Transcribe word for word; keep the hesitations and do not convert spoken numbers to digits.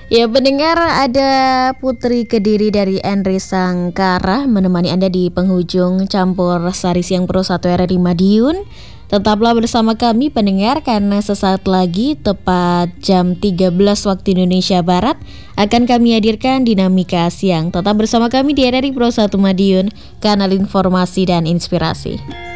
Ya pendengar, ada Putri Kediri dari Enri Sangkara menemani Anda di penghujung campur sari siang Pro satu R R I Madiun. Tetaplah bersama kami pendengar, karena sesaat lagi tepat jam tiga belas waktu Indonesia Barat akan kami hadirkan Dinamika Siang. Tetap bersama kami di R R I Pro satu Madiun, kanal informasi dan inspirasi.